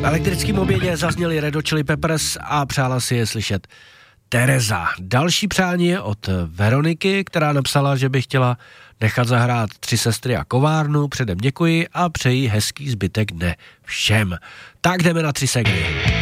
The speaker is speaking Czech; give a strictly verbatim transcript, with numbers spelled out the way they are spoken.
elektrickém obědě zazněli Red Hot Chili Peppers a přála si je slyšet Tereza. Další přání je od Veroniky, která napsala, že by chtěla nechat zahrát Tři sestry a kovárnu. Předem děkuji a přeji hezký zbytek dne všem. Tak jdeme na tři segny.